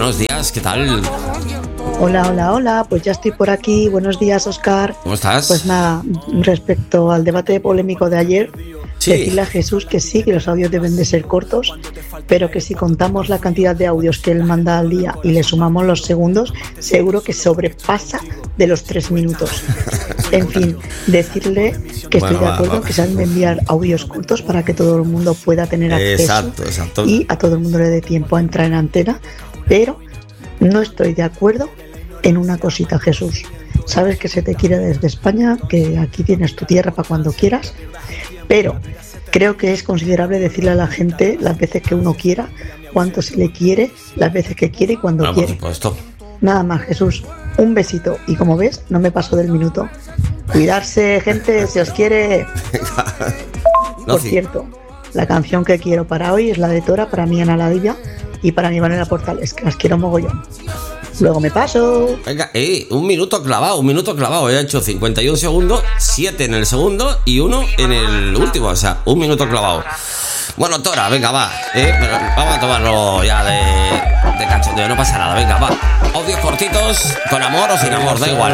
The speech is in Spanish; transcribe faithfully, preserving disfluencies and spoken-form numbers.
buenos días, ¿qué tal? Hola, hola, hola, pues ya estoy por aquí. Buenos días, Óscar. ¿Cómo estás? Pues nada, respecto al debate polémico de ayer, sí. decirle a Jesús que sí, que los audios deben de ser cortos, pero que si contamos la cantidad de audios que él manda al día y le sumamos los segundos, seguro que sobrepasa de los tres minutos. En fin, decirle que Bueno, estoy de va, acuerdo va. que se han de enviar audios cortos para que todo el mundo pueda tener acceso Exacto, exacto. y a todo el mundo le dé tiempo a entrar en antena, pero no estoy de acuerdo en una cosita, Jesús. Sabes que se te quiere desde España, que aquí tienes tu tierra para cuando quieras, pero creo que es considerable decirle a la gente las veces que uno quiera, cuánto se le quiere, las veces que quiere y cuando Bueno, por quiere. supuesto. Nada más, Jesús. Un besito. Y como ves, no me paso del minuto. Cuidarse, gente, se os quiere. No, Por sí. cierto, la canción que quiero para hoy es la de Tora, para mi Ana Ladilla y para mi Vanessa Portales, que las quiero mogollón. Luego me paso. Venga, eh, un minuto clavado, un minuto clavado. He hecho cincuenta y un segundos, siete en el segundo y uno en el último. O sea, un minuto clavado. Bueno, Tora, venga, va. Eh, pero vamos a tomarlo ya de, de cachondeo, no pasa nada. Venga, va. Audios cortitos, con amor o sin amor, da igual.